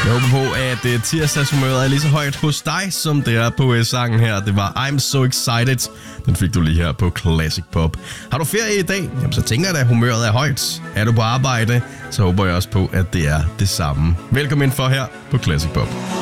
Jeg håber på, at tirsdagshumøret er lige så højt hos dig, som det er på sangen her. Det var I'm So Excited. Den fik du lige her på Classic Pop. Har du ferie i dag? Jamen, så tænker jeg, at humøret er højt. Er du på arbejde? Så håber jeg også på, at det er det samme. Velkommen ind for her på Classic Pop.